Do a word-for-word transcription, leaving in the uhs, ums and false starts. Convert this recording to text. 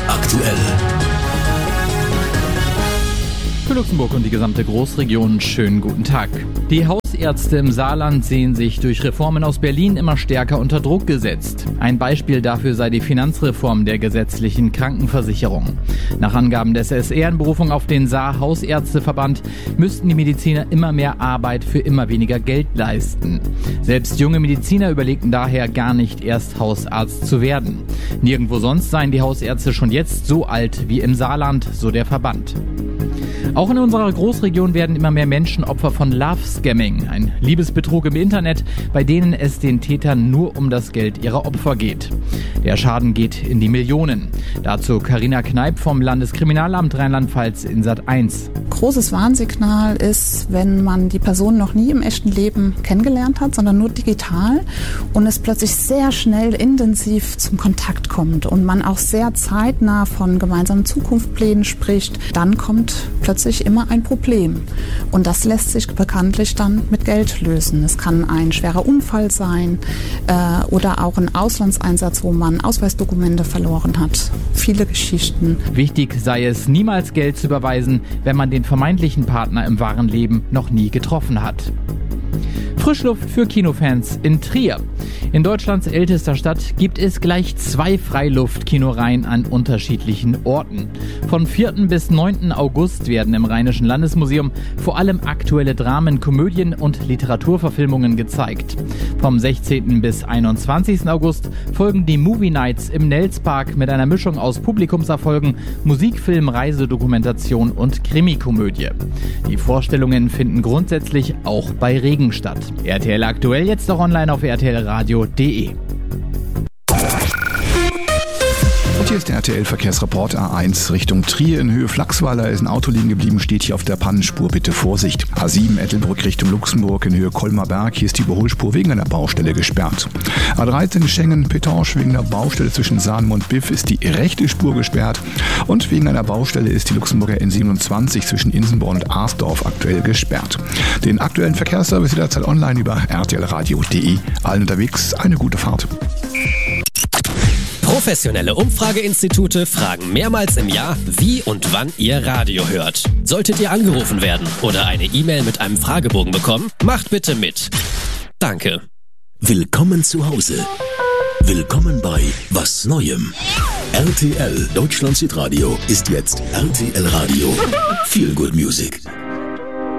aktuell. Für Luxemburg und die gesamte Großregion schönen guten Tag. Die Hausärzte im Saarland sehen sich durch Reformen aus Berlin immer stärker unter Druck gesetzt. Ein Beispiel dafür sei die Finanzreform der gesetzlichen Krankenversicherung. Nach Angaben des S R in Berufung auf den Saar-Hausärzteverband müssten die Mediziner immer mehr Arbeit für immer weniger Geld leisten. Selbst junge Mediziner überlegten daher gar nicht erst Hausarzt zu werden. Nirgendwo sonst seien die Hausärzte schon jetzt so alt wie im Saarland, so der Verband. Auch in unserer Großregion werden immer mehr Menschen Opfer von Love-Scamming, ein Liebesbetrug im Internet, bei denen es den Tätern nur um das Geld ihrer Opfer geht. Der Schaden geht in die Millionen. Dazu Carina Kneip vom Landeskriminalamt Rheinland-Pfalz in Sat eins. Großes Warnsignal ist, wenn man die Person noch nie im echten Leben kennengelernt hat, sondern nur digital und es plötzlich sehr schnell intensiv zum Kontakt kommt und man auch sehr zeitnah von gemeinsamen Zukunftsplänen spricht, dann kommt plötzlich immer ein Problem. Und das lässt sich bekanntlich dann mit Geld lösen. Es kann ein schwerer Unfall sein äh, oder auch ein Auslandseinsatz, wo man Ausweisdokumente verloren hat. Viele Geschichten. Wichtig sei es, niemals Geld zu überweisen, wenn man den vermeintlichen Partner im wahren Leben noch nie getroffen hat. Frischluft für Kinofans in Trier. In Deutschlands ältester Stadt gibt es gleich zwei Freiluftkinoreihen an unterschiedlichen Orten. Von vierten bis neunten August werden im Rheinischen Landesmuseum vor allem aktuelle Dramen, Komödien und Literaturverfilmungen gezeigt. Vom sechzehnten bis einundzwanzigsten August folgen die Movie Nights im Nelspark mit einer Mischung aus Publikumserfolgen, Musikfilm, Reisedokumentation und Krimikomödie. Die Vorstellungen finden grundsätzlich auch bei Regen statt. R T L aktuell jetzt auch online auf r t l radio punkt d e. Und hier ist der R T L-Verkehrsreport A eins Richtung Trier in Höhe Flachsweiler. Ist ein Auto liegen geblieben, steht hier auf der Pannenspur. Bitte Vorsicht. A sieben Ettelbrück Richtung Luxemburg in Höhe Kolmerberg. Hier ist die Überholspur wegen einer Baustelle gesperrt. A dreizehn Schengen-Petange wegen einer Baustelle zwischen Saanem und Biff ist die rechte Spur gesperrt. Und wegen einer Baustelle ist die Luxemburger N siebenundzwanzig zwischen Insenborn und Arsdorf aktuell gesperrt. Den aktuellen Verkehrsservice jederzeit online über r t l radio punkt d e. Allen unterwegs eine gute Fahrt. Professionelle Umfrageinstitute fragen mehrmals im Jahr, wie und wann ihr Radio hört. Solltet ihr angerufen werden oder eine E-Mail mit einem Fragebogen bekommen, macht bitte mit. Danke. Willkommen zu Hause. Willkommen bei Was Neuem. R T L Deutschlands Hitradio ist jetzt R T L Radio. Feel Good Music.